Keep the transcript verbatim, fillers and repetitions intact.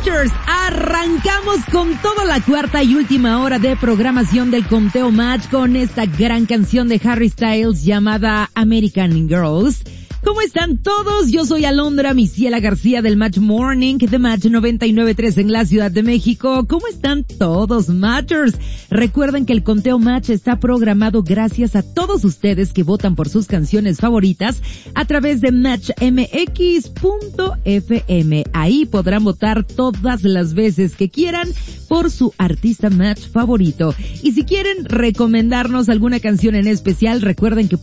Matchers, arrancamos con toda la cuarta y última hora de programación del Conteo Match con esta gran canción de Harry Styles llamada American Girls. ¿Cómo están todos? Yo soy Alondra Misiela García del Match Morning de Match noventa y nueve punto tres en la Ciudad de México. ¿Cómo están todos, Matchers? Recuerden que el Conteo Match está programado gracias a todos ustedes que votan por sus canciones favoritas a través de match m x punto f m. Ahí podrán votar todas las veces que quieran por su artista Match favorito. Y si quieren recomendarnos alguna canción en especial, recuerden que